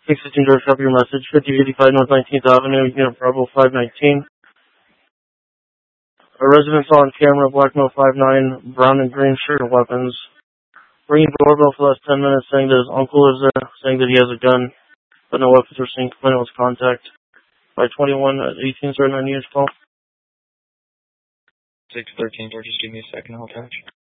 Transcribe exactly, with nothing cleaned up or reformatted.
six fifteen George, copy your message. fifty fifty-five North nineteenth Avenue, Unit Bravo five nineteen. A resident saw on camera black male five nine, brown and green shirt and weapons. Ringing doorbell for the last ten minutes saying that his uncle lives there, saying that he has a gun, but no weapons were seen. Complainant was contact. By twenty-one at eighteen, sir, nine years call. six thirteen, George, just give me a second, I'll attach.